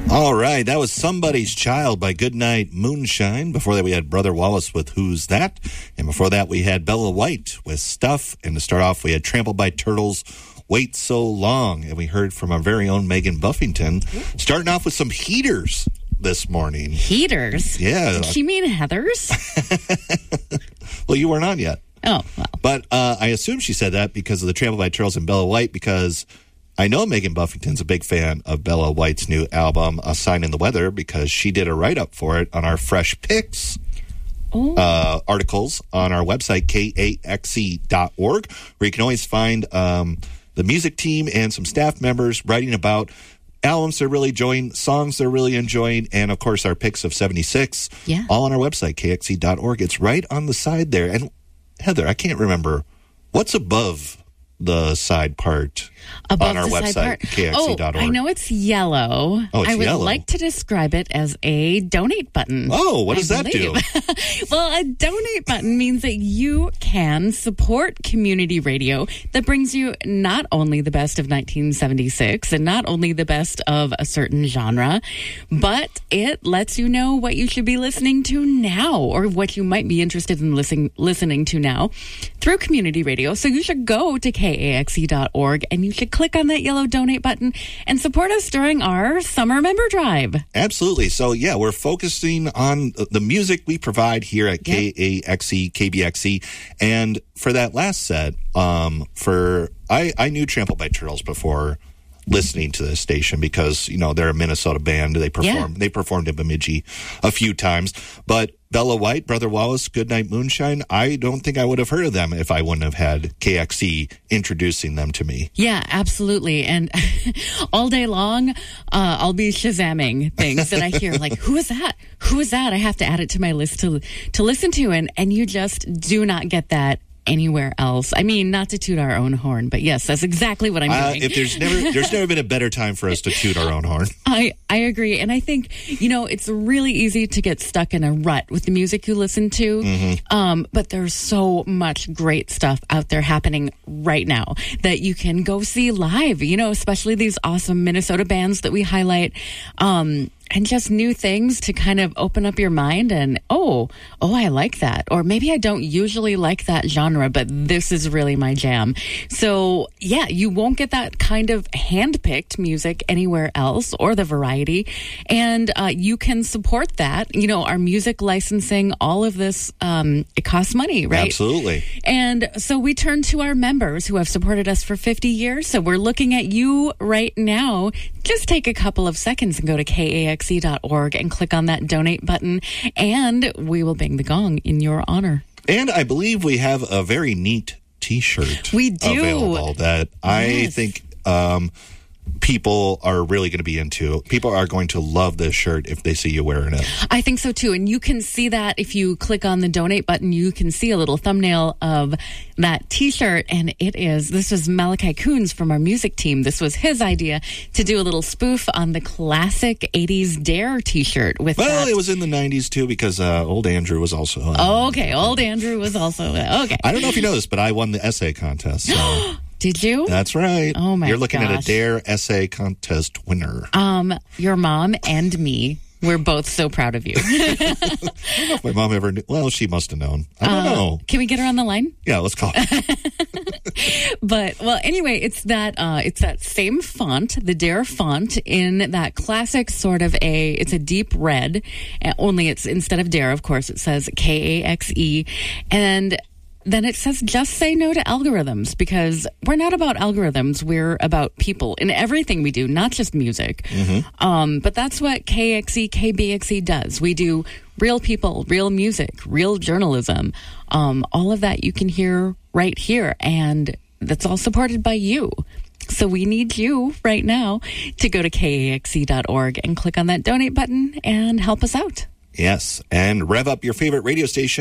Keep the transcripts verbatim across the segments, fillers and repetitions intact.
All right, that was Somebody's Child by Goodnight Moonshine. Before that, we had Brother Wallace with Who's That? And before that, we had Bella White with Stuff. And to start off, we had Trampled by Turtles, Wait So Long. And we heard from our very own Megan Buffington, starting off with some heaters this morning. Heaters? Yeah. Did she mean Heathers? Well, you weren't on yet. Oh, well. But uh, I assume she said that because of the Trampled by Turtles and Bella White, because I know Megan Buffington's a big fan of Bella White's new album, A Sign in the Weather, because she did a write-up for it on our Fresh Picks uh, articles on our website, K A X E dot org, where you can always find um, the music team and some staff members writing about albums they're really enjoying, songs they're really enjoying, and, of course, our picks of seventy-six, yeah. all on our website, K X E dot org. It's right on the side there. And, Heather, I can't remember, what's above the side part Above on our the website, side part. K X E dot org? Oh, I know it's yellow. Oh, it's I would yellow. like to describe it as a donate button. Oh, what does I that believe. do? Well, a donate button means that you can support community radio that brings you not only the best of nineteen seventy-six and not only the best of a certain genre, but it lets you know what you should be listening to now or what you might be interested in listen, listening to now through community radio. So you should go to K A X E dot org and you should click on that yellow donate button and support us during our summer member drive. Absolutely. So, yeah, we're focusing on the music we provide here at yep. K A X E, K B X E. And for that last set, um, for I, I knew Trampled by Turtles before listening to this station because, you know, they're a Minnesota band. They perform, yeah. they performed in Bemidji a few times. But Bella White, Brother Wallace, Goodnight Moonshine, I don't think I would have heard of them if I wouldn't have had K X E introducing them to me. Yeah, absolutely. And all day long, uh, I'll be Shazamming things that I hear, like, who is that? Who is that? I have to add it to my list to to listen to. And, and you just do not get that anywhere else. I mean, not to toot our own horn, but yes, that's exactly what I'm uh, doing. If there's never there's never been a better time for us to toot our own horn. I, I agree. And I think, you know, it's really easy to get stuck in a rut with the music you listen to. Mm-hmm. Um, but there's so much great stuff out there happening right now that you can go see live, you know, especially these awesome Minnesota bands that we highlight. Um, And just new things to kind of open up your mind and, oh, oh, I like that. Or maybe I don't usually like that genre, but this is really my jam. So, yeah, you won't get that kind of hand-picked music anywhere else or the variety. And uh, you can support that. You know, our music licensing, all of this, um, it costs money, right? Absolutely. And so we turn to our members who have supported us for fifty years. So we're looking at you right now. Just take a couple of seconds and go to K A X E dot org and click on that donate button, and we will bang the gong in your honor. And I believe we have a very neat T-shirt we do. available that I yes. think um, people are really going to be into. People are going to love this shirt if they see you wearing it. I think so too. And you can see that if you click on the donate button, you can see a little thumbnail of that T-shirt. And it is, this was Malachi Coons from our music team. This was his idea to do a little spoof on the classic eighties Dare T-shirt. With Well, that. it was in the nineties too because uh, old Andrew was also on. Oh, okay. Old Andrew was also, okay. I don't know if you know this, but I won the essay contest. So. Did you? That's right. Oh, my You're looking gosh. at a Dare essay contest winner. Um, your mom and me, we're both so proud of you. I don't know if my mom ever knew. Well, she must have known. I don't uh, know. Can we get her on the line? Yeah, let's call her. But, well, anyway, it's that uh, it's that same font, the Dare font, in that classic sort of a, it's a deep red, uh, only it's, instead of Dare, of course, it says K A X E. And then it says just say no to algorithms, because we're not about algorithms. We're about people in everything we do, not just music. Mm-hmm. Um, but that's what K X E, K B X E does. We do real people, real music, real journalism. Um, all of that you can hear right here. And that's all supported by you. So we need you right now to go to K A X E dot org and click on that donate button and help us out. Yes, and rev up your favorite radio station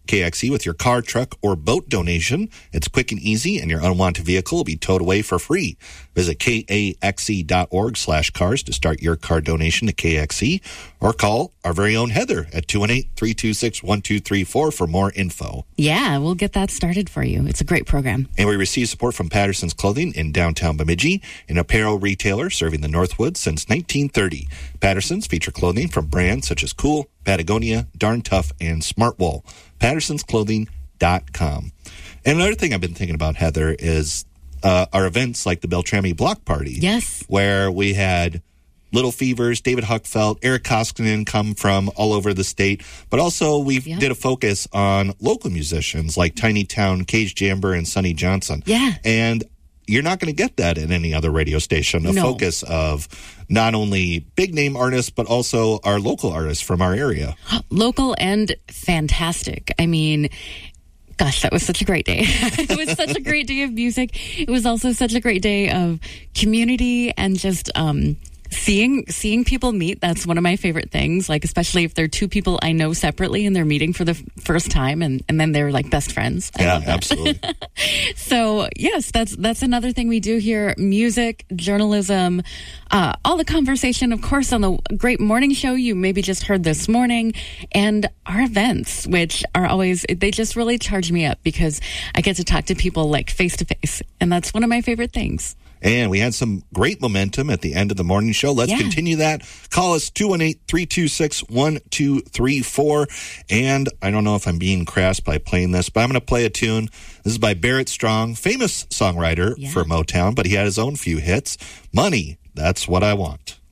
K X E with your car, truck, or boat donation. It's quick and easy, and your unwanted vehicle will be towed away for free. Visit kaxe.org slash cars to start your car donation to K X E, or call our very own Heather at two one eight, three two six, one two three four for more info. Yeah, we'll get that started for you. It's a great program. And we receive support from Patterson's Clothing in downtown Bemidji, an apparel retailer serving the Northwoods since nineteen thirty. Patterson's feature clothing from brands such as Cool, Patagonia, Darn Tough, and Smartwool. pattersons clothing dot com. And another thing I've been thinking about, Heather, is uh, our events like the Beltrami Block Party. Yes. Where we had Little Fevers, David Huckfeld, Eric Koskinen come from all over the state. But also we Yep. did a focus on local musicians like Tiny Town, Cage Jamber, and Sonny Johnson. Yeah. And you're not going to get that in any other radio station, a No. focus of not only big name artists, but also our local artists from our area. Local and fantastic. I mean, gosh, that was such a great day. It was such a great day of music. It was also such a great day of community and just um, seeing seeing people meet. That's one of my favorite things, like especially if they're two people I know separately and they're meeting for the f- first time and, and then they're like best friends. I Yeah, love that. absolutely. So yes, that's that's another thing we do here: music, journalism, uh, all the conversation, of course, on the great morning show you maybe just heard this morning, and our events, which are always they just really charge me up because I get to talk to people like face to face, and that's one of my favorite things. And we had some great momentum at the end of the morning show. Let's Yeah. continue that. Call us two one eight, three two six, one two three four. And I don't know if I'm being crass by playing this, but I'm going to play a tune. This is by Barrett Strong, famous songwriter Yeah. for Motown, but he had his own few hits. Money, That's What I Want.